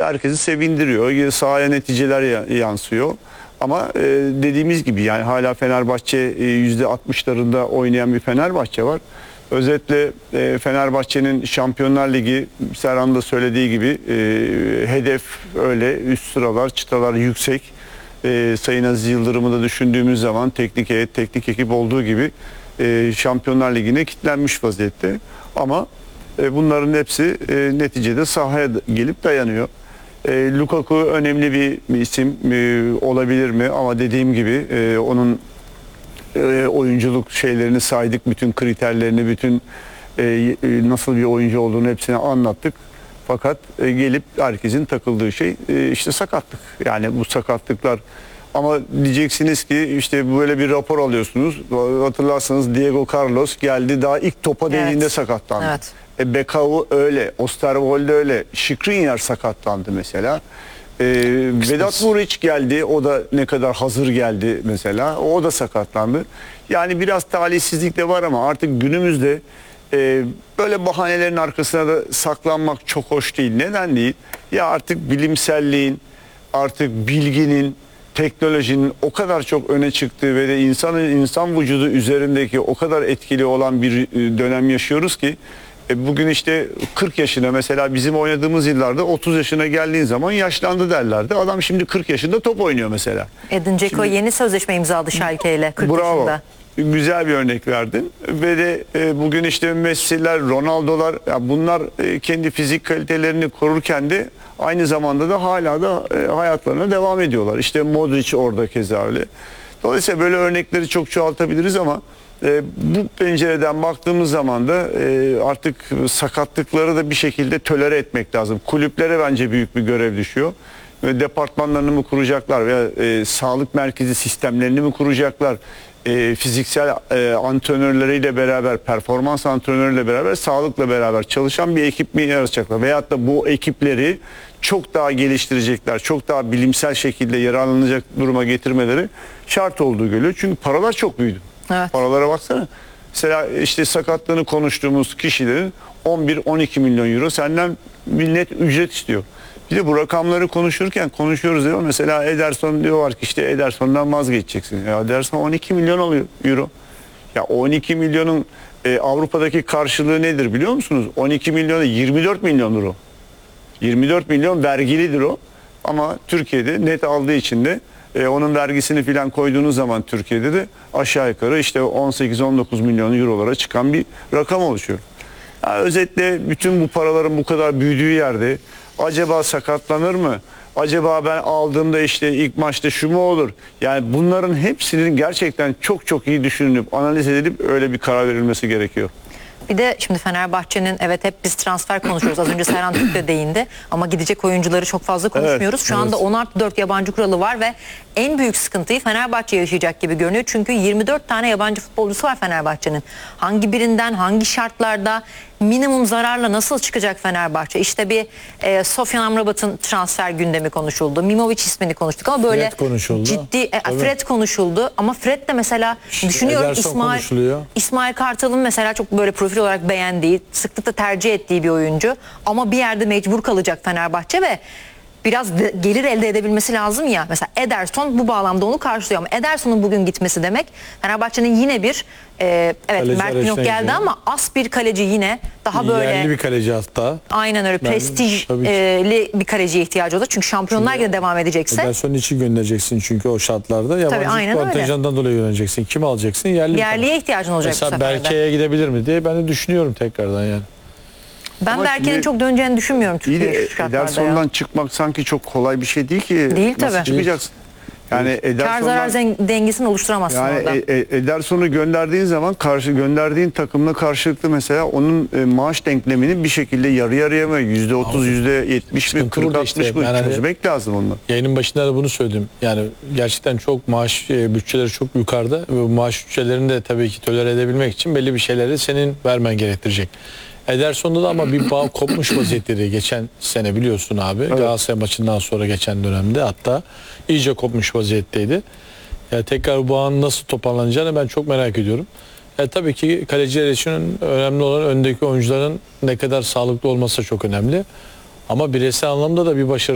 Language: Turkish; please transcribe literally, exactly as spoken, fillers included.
herkesi sevindiriyor. Sahaya neticeler yansıyor. Ama e, dediğimiz gibi yani hala Fenerbahçe e, yüzde altmışlarında oynayan bir Fenerbahçe var. Özetle e, Fenerbahçe'nin Şampiyonlar Ligi, Serhan da söylediği gibi e, hedef öyle, üst sıralar, çıtalar yüksek. E, Sayın Aziz Yıldırım'ı da düşündüğümüz zaman teknik heyet, teknik ekip olduğu gibi e, Şampiyonlar Ligi'ne kilitlenmiş vaziyette. Ama e, bunların hepsi e, neticede sahaya gelip dayanıyor. E, Lukaku önemli bir isim e, olabilir mi? Ama dediğim gibi e, onun e, oyunculuk şeylerini saydık, bütün kriterlerini, bütün e, nasıl bir oyuncu olduğunu hepsini anlattık. Fakat e, gelip herkesin takıldığı şey e, işte sakatlık. Yani bu sakatlıklar. Ama diyeceksiniz ki işte böyle bir rapor alıyorsunuz. Hatırlarsanız Diego Carlos geldi, daha ilk topa değdiğinde evet. sakatlandı. Evet. E, Bekao öyle, Osterwolde öyle, Skriniar sakatlandı mesela. E, Vedat Muriç geldi, o da ne kadar hazır geldi mesela, o da sakatlandı. Yani biraz talihsizlik de var ama artık günümüzde e, böyle bahanelerin arkasına da saklanmak çok hoş değil. Neden değil? Ya artık bilimselliğin, artık bilginin, teknolojinin o kadar çok öne çıktığı ve de insanın insan vücudu üzerindeki o kadar etkili olan bir dönem yaşıyoruz ki e bugün işte kırk yaşına, mesela bizim oynadığımız yıllarda otuz yaşına geldiğin zaman yaşlandı derlerdi. Adam şimdi kırk yaşında top oynuyor mesela. Edin Dzeko yeni sözleşme imzaladı Schalke ile kırk bravo. yaşında. Güzel bir örnek verdin. Ve de e, bugün işte Messi'ler, Ronaldo'lar, ya bunlar e, kendi fizik kalitelerini korurken de aynı zamanda da hala da e, hayatlarına devam ediyorlar. İşte Modric orada keza öyle. Dolayısıyla böyle örnekleri çok çoğaltabiliriz ama e, bu pencereden baktığımız zaman da e, artık sakatlıkları da bir şekilde tolere etmek lazım. Kulüplere bence büyük bir görev düşüyor. E, departmanlarını mı kuracaklar veya e, sağlık merkezi sistemlerini mi kuracaklar? E, fiziksel e, antrenörleriyle beraber, performans antrenörleriyle beraber, sağlıkla beraber çalışan bir ekip mi yaratacaklar? Veyahut da bu ekipleri çok daha geliştirecekler, çok daha bilimsel şekilde yararlanacak duruma getirmeleri şart olduğu geliyor. Çünkü paralar çok büyüdü. Evet. Paralara baksana. Mesela işte sakatlığını konuştuğumuz kişilerin on bir on iki milyon euro senden millet ücret istiyor. Bir de bu rakamları konuşurken konuşuyoruz diyor. Mesela Ederson diyorlar ki işte Ederson'dan vazgeçeceksin. Ya Ederson on iki milyon alıyor euro. Ya on iki milyonun e, Avrupa'daki karşılığı nedir biliyor musunuz? on iki milyonu yirmi dört milyon euro. yirmi dört milyon vergilidir o. Ama Türkiye'de net aldığı için de e, onun vergisini filan koyduğunuz zaman Türkiye'de de aşağı yukarı işte on sekiz on dokuz milyon eurolara çıkan bir rakam oluşuyor. Yani özetle bütün bu paraların bu kadar büyüdüğü yerde acaba sakatlanır mı? Acaba ben aldığımda işte ilk maçta şu mu olur? Yani bunların hepsinin gerçekten çok çok iyi düşünülüp analiz edilip öyle bir karar verilmesi gerekiyor. Bir de şimdi Fenerbahçe'nin, evet hep biz transfer konuşuyoruz. Az önce Serhan Türk de değindi. Ama gidecek oyuncuları çok fazla konuşmuyoruz. Evet, Şu anda evet. on artı dört yabancı kuralı var ve en büyük sıkıntıyı Fenerbahçe yaşayacak gibi görünüyor. Çünkü yirmi dört tane yabancı futbolcusu var Fenerbahçe'nin. Hangi birinden, hangi şartlarda, minimum zararla nasıl çıkacak Fenerbahçe? İşte bir e, Sofyan Amrabat'ın transfer gündemi konuşuldu. Mimovic ismini konuştuk ama böyle ciddi e, Fred konuşuldu. Ama Fred de mesela işte düşünüyorum İsmail, İsmail Kartal'ın mesela çok böyle profil olarak beğendiği, sıklıkla tercih ettiği bir oyuncu. Ama bir yerde mecbur kalacak Fenerbahçe ve biraz gelir elde edebilmesi lazım ya. Mesela Ederson bu bağlamda onu karşılıyor ama Ederson'un bugün gitmesi demek Fenerbahçe'nin yine bir e, evet kaleci Mert Günok geldi gidiyor. Ama as bir kaleci, yine daha böyle yerli bir kaleci hatta. Aynen öyle, ben, prestijli bir kaleciye ihtiyacı olur. Çünkü Şampiyonlar Ligi'ne devam edecekse. Ederson'un için göndereceksin çünkü o şartlarda. Yabancı kontenjandan dolayı göndereceksin. Kim alacaksın? Yerli Yerliye ihtiyacın olacak mesela bu sefer de. Berke'ye gidebilir mi diye ben de düşünüyorum tekrardan yani. Ben Berke'nin çok döneceğini düşünmüyorum Türkiye'ye şu şartlarda. Ederson'dan çıkmak sanki çok kolay bir şey değil ki. Değil nasıl tabii. çıkacaksın? Yani kar zarar dengesini oluşturamazsın yani orada. E, e, Ederson'u gönderdiğin zaman karşı gönderdiğin takımla karşılıklı mesela onun e, maaş denklemini bir şekilde yarı yarıya mı, yüzde otuz, yüzde yetmiş mi, kırk altmış mı çözmek lazım onunla. Yayının başında da bunu söyledim. Yani gerçekten çok maaş e, bütçeleri çok yukarıda ve bu maaş bütçelerini de tabii ki tolere edebilmek için belli bir şeyleri senin vermen gerektirecek. Ederson'da da ama bir bağ kopmuş vaziyetleri geçen sene biliyorsun abi. Evet. Galatasaray maçından sonra geçen dönemde hatta iyice kopmuş vaziyetteydi. Yani tekrar bu bağın nasıl toparlanacağını ben çok merak ediyorum. Yani tabii ki kaleciler için önemli olan öndeki oyuncuların ne kadar sağlıklı olması çok önemli. Ama bireysel anlamda da bir başarı